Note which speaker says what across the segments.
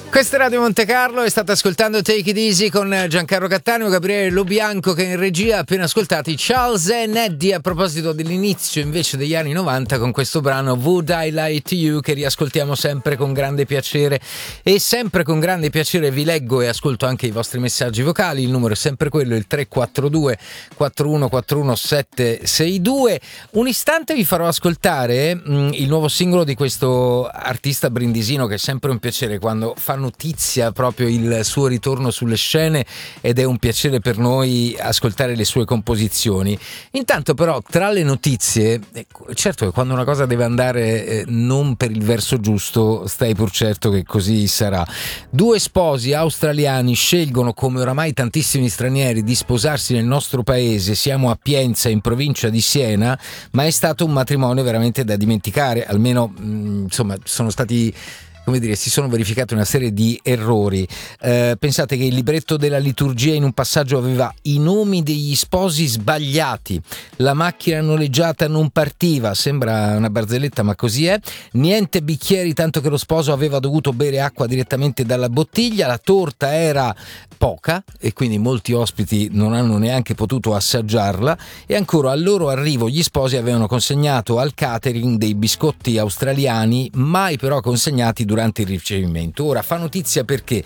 Speaker 1: Questa è Radio Monte Carlo, e state ascoltando Take It Easy con Giancarlo Cattaneo, Gabriele Lobianco che è in regia. Appena ascoltati Charles and Eddie, a proposito dell'inizio invece degli anni 90 con questo brano Would I Lie to You, che riascoltiamo sempre con grande piacere. E sempre con grande piacere vi leggo e ascolto anche i vostri messaggi vocali. Il numero è sempre quello, il 342 4141 762. Un istante vi farò ascoltare il nuovo singolo di questo artista brindisino, che è sempre un piacere quando fa notizia proprio il suo ritorno sulle scene, ed è un piacere per noi ascoltare le sue composizioni. Intanto però, tra le notizie, certo che quando una cosa deve andare non per il verso giusto, stai pur certo che così sarà. 2 sposi australiani scelgono, come oramai tantissimi stranieri, di sposarsi nel nostro paese. Siamo a Pienza, in provincia di Siena, ma è stato un matrimonio veramente da dimenticare, almeno insomma sono stati, come dire, si sono verificate una serie di errori. Pensate che il libretto della liturgia in un passaggio aveva i nomi degli sposi sbagliati, la macchina noleggiata non partiva, sembra una barzelletta ma così è, niente bicchieri tanto che lo sposo aveva dovuto bere acqua direttamente dalla bottiglia, la torta era poca e quindi molti ospiti non hanno neanche potuto assaggiarla, e ancora al loro arrivo gli sposi avevano consegnato al catering dei biscotti australiani, mai però consegnati durante il ricevimento. Ora fa notizia perché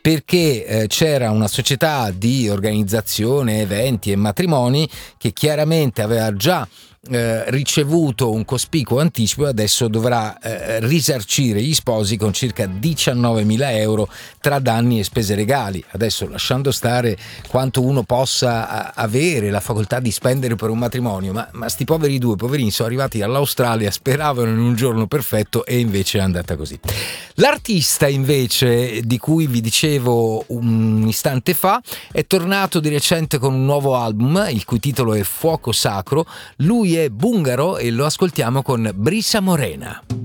Speaker 1: c'era una società di organizzazione eventi e matrimoni che chiaramente aveva già ricevuto un cospicuo anticipo e adesso dovrà risarcire gli sposi con circa 19.000 euro tra danni e spese legali. Adesso, lasciando stare quanto uno possa avere la facoltà di spendere per un matrimonio, ma sti poverini sono arrivati dall'Australia, speravano in un giorno perfetto e invece è andata così. L'artista invece di cui vi dicevo un istante fa è tornato di recente con un nuovo album, il cui titolo è Fuoco Sacro. Lui è bungaro e lo ascoltiamo con Brisa Morena.